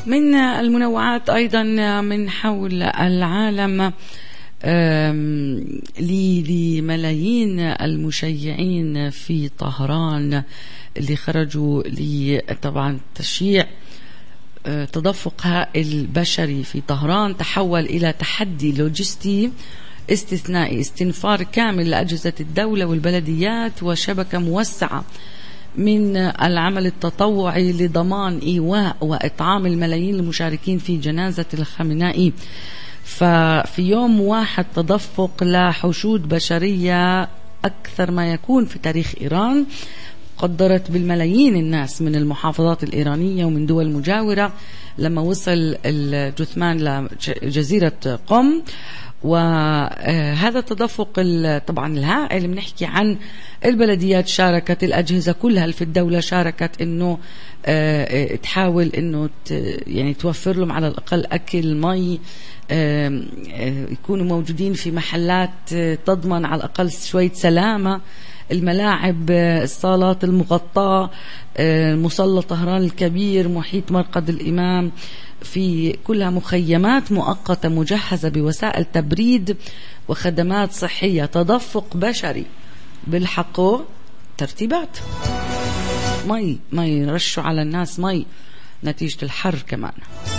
من المنوعات أيضا من حول العالم لملايين المشيعين في طهران اللي خرجوا طبعا تشييع تدفق هائل بشري في طهران تحول إلى تحدي لوجستي استثنائي، استنفار كامل لأجهزة الدولة والبلديات وشبكة موسعة من العمل التطوعي لضمان إيواء وإطعام الملايين المشاركين في جنازة الخامنئي. ففي يوم واحد تدفق لحشود بشرية أكثر ما يكون في تاريخ إيران، قدرت بالملايين الناس من المحافظات الإيرانية ومن دول مجاورة لما وصل الجثمان لجزيرة قم. وهذا التدفق طبعا الهائل، بنحكي عن البلديات شاركت، الأجهزة كلها في الدولة شاركت إنه تحاول إنه يعني توفر لهم على الأقل أكل مي، يكونوا موجودين في محلات تضمن على الأقل شوية سلامة، الملاعب، الصالات المغطاة، مصلى طهران الكبير، محيط مرقد الإمام، في كلها مخيمات مؤقتة مجهزة بوسائل تبريد وخدمات صحية. تدفق بشري بالحقه ترتيبات، مي يرشوا على الناس مي نتيجة الحر كمان.